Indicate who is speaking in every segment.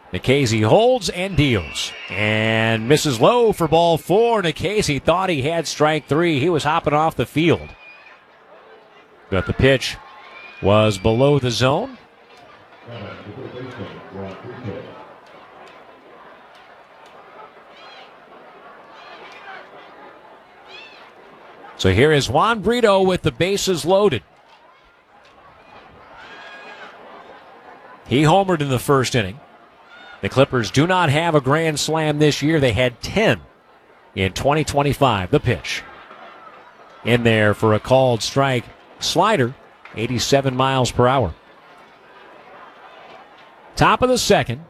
Speaker 1: Nikhazy holds and deals. And misses low for ball 4. Nikhazy thought he had strike 3. He was hopping off the field. But the pitch was below the zone. So here is Juan Brito with the bases loaded. He homered in the first inning. The Clippers do not have a grand slam this year. They had 10 in 2025. The pitch in there for a called strike. Slider, 87 miles per hour. Top of the second.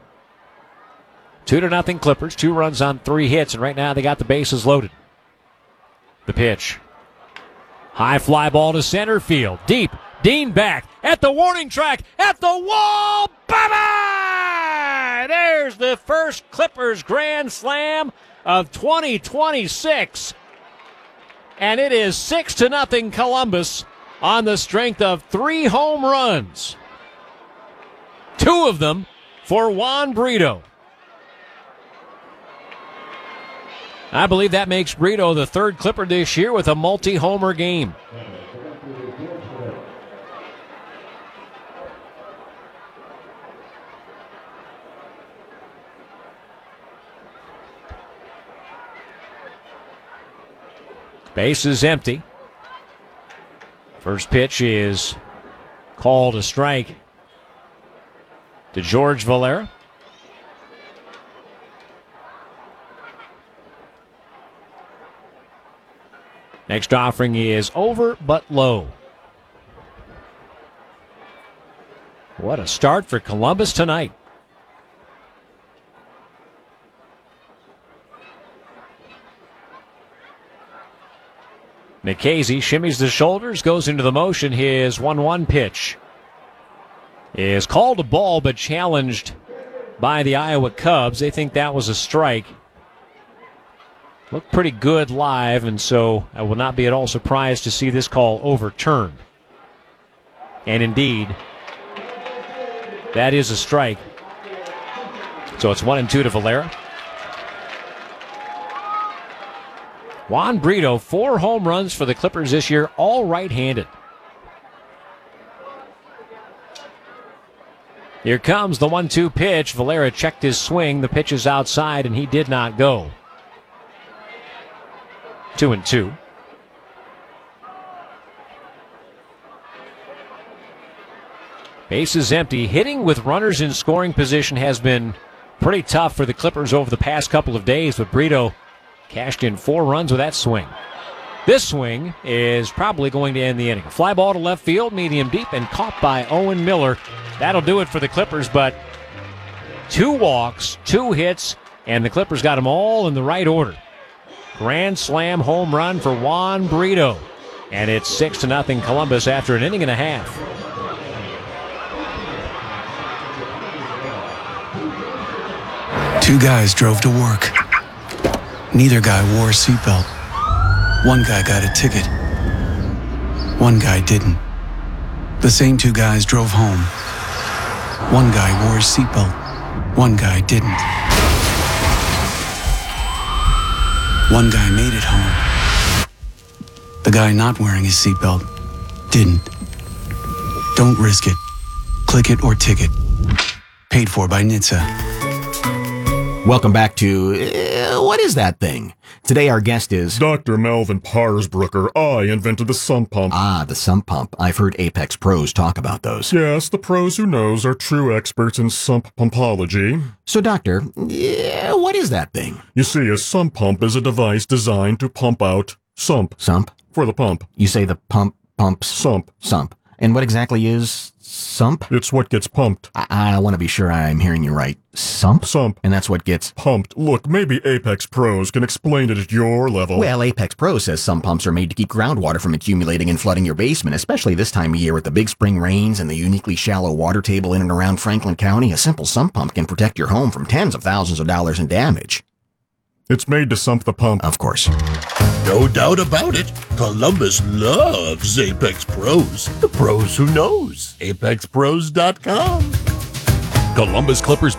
Speaker 1: 2-0 Clippers. 2 runs on 3 hits, and right now they got the bases loaded. The pitch. High fly ball to center field. Deep. Dean back at the warning track. At the wall. Bye-bye! There's the first Clippers grand slam of 2026. And it is 6-0 Columbus on the strength of 3 home runs. 2 of them for Juan Brito. I believe that makes Brito the 3rd Clipper this year with a multi-homer game. Base is empty. First pitch is called a strike to George Valera. Next offering is over but low. What a start for Columbus tonight. Nikhazy shimmies the shoulders, goes into the motion. His 1-1 pitch is called a ball but challenged by the Iowa Cubs. They think that was a strike. Looked pretty good live, and so I will not be at all surprised to see this call overturned. And indeed, that is a strike. So it's 1-2 to Valera. Juan Brito, 4 home runs for the Clippers this year, all right-handed. Here comes the 1-2 pitch. Valera checked his swing. The pitch is outside, and he did not go. 2-2. Base is empty. Hitting with runners in scoring position has been pretty tough for the Clippers over the past couple of days, but Brito cashed in 4 runs with that swing. This swing is probably going to end the inning. A fly ball to left field, medium deep, and caught by Owen Miller. That'll do it for the Clippers, but 2 walks, 2 hits, and the Clippers got them all in the right order. Grand slam home run for Juan Brito. And it's 6-0 Columbus after an inning and a half.
Speaker 2: Two guys drove to work. Neither guy wore a seatbelt. One guy got a ticket. One guy didn't. The same 2 guys drove home. One guy wore a seatbelt. One guy didn't. One guy made it home. The guy not wearing his seatbelt didn't. Don't risk it. Click it or ticket. Paid for by NHTSA.
Speaker 3: Welcome back to What Is That Thing? Today our guest is
Speaker 4: Dr. Melvin Parsbrucker. I invented the sump pump.
Speaker 3: Ah, the sump pump. I've heard Apex pros talk about those.
Speaker 4: Yes, the pros who knows are true experts in sump pumpology.
Speaker 3: So, Doctor, what is that thing?
Speaker 4: You see, a sump pump is a device designed to pump out sump.
Speaker 3: Sump?
Speaker 4: For the pump.
Speaker 3: You say the pump pumps?
Speaker 4: Sump.
Speaker 3: Sump. And what exactly is sump?
Speaker 4: It's what gets pumped.
Speaker 3: I want to be sure I'm hearing you right. Sump?
Speaker 4: Sump.
Speaker 3: And that's what gets
Speaker 4: pumped. Look, maybe Apex Pros can explain it at your level.
Speaker 3: Well, Apex Pro says some pumps are made to keep groundwater from accumulating and flooding your basement, especially this time of year with the big spring rains and the uniquely shallow water table in and around Franklin County. A simple sump pump can protect your home from tens of thousands of dollars in damage.
Speaker 4: It's made to sump the pump.
Speaker 3: Of course.
Speaker 5: No doubt about it. Columbus loves Apex Pros. The pros who knows. ApexPros.com. Columbus Clippers